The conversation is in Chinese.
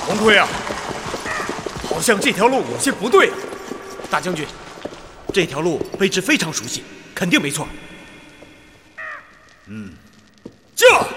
王奎啊，好像这条路有些不对啊。 大将军，这条路卑职非常熟悉，肯定没错。 驾！